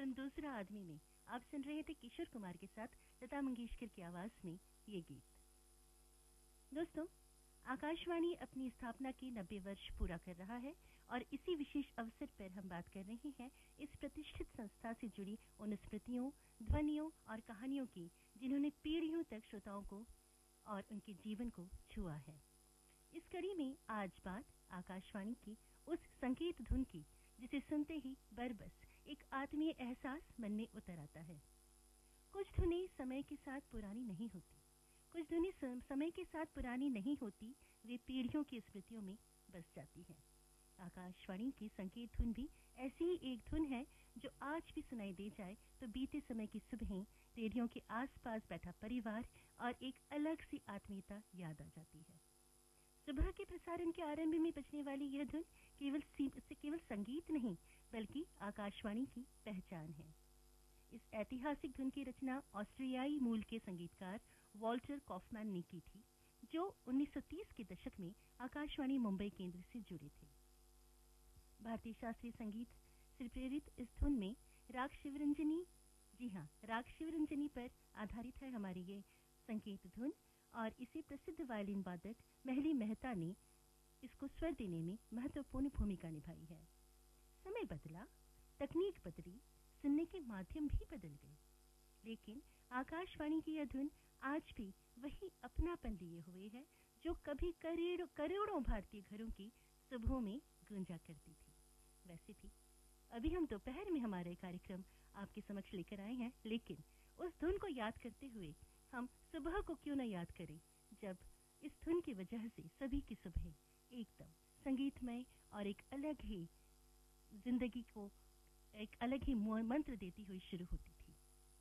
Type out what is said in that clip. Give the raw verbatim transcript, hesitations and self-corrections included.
Film दूसरा आदमी में आप सुन रहे थे किशोर कुमार के साथ लता मंगेशकर की आवाज में ये गीत। दोस्तों, आकाशवाणी अपनी स्थापना के नब्बे वर्ष पूरा कर रहा है और इसी विशेष अवसर पर हम बात कर रहे हैं इस प्रतिष्ठित संस्था से जुड़ी उन स्मृतियों, ध्वनियों और कहानियों की जिन्होंने पीढ़ियों तक श्रोताओं को और उनके जीवन को छुआ है। इस कड़ी में आज बात आकाशवाणी की उस संगीत धुन की जिसे सुनते ही बरबस एक आत्मीय एहसास मन में उतर आता है। कुछ धुनें समय के साथ पुरानी नहीं होती, कुछ धुनें समय के साथ पुरानी नहीं होती, वे पीढ़ियों की स्मृतियों में बस जाती है। आकाशवाणी की संगीत धुन भी ऐसी ही एक धुन है जो आज भी सुनाई दे जाए तो बीते समय की सुबहें, रेडियो के आसपास बैठा परिवार और एक अलग सी आत्मीयता याद आ जाती है। सुबह के प्रसारण के आरंभ में बजने वाली यह धुन केवल से केवल संगीत नहीं बल्कि आकाशवाणी की पहचान है। इस ऐतिहासिक धुन की रचना ऑस्ट्रियाई मूल के संगीतकार वॉल्टर कॉफमैन ने की थी, जो उन्नीस सौ तीस के दशक में आकाशवाणी मुंबई केंद्र से जुड़े थे। भारतीय शास्त्रीय संगीत से प्रेरित इस धुन में राग शिवरंजनी, जी हाँ, राग शिवरंजनी पर आधारित है हमारी ये संगीत धुन और इसे प्रसिद्ध वायलिन वादक महली मेहता ने इसको स्वर देने में महत्वपूर्ण भूमिका निभाई है। समय बदला, तकनीक बदली, सुनने के माध्यम भी बदल गए, लेकिन आकाशवाणी की यह धुन आज भी वही अपनापन लिए हुए है जो कभी करोड़ों करोड़ों भारतीय घरों की सुबहों में गूंजा करती थी। वैसे भी अभी हम दोपहर में हमारे कार्यक्रम आपके समक्ष लेकर आए हैं, लेकिन उस धुन को याद करते हुए हम सुबह को क्यों न याद करें, जब इस धुन की वजह से सभी की सुबह एकदम संगीतमय और एक अलग ही जिंदगी को एक अलग ही मंत्र देती हुई शुरू होती थी।